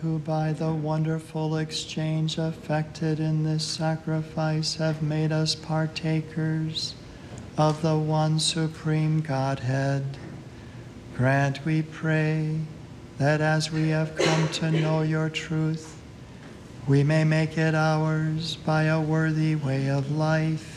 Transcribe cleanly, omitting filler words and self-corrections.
who by the wonderful exchange effected in this sacrifice have made us partakers of the one supreme Godhead, grant, we pray, that as we have come to know your truth, we may make it ours by a worthy way of life.